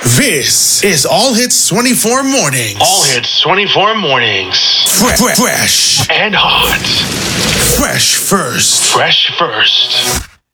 This is All Hits 24 Mornings. All Hits 24 Mornings. Fresh and hot. Fresh first. Fresh first.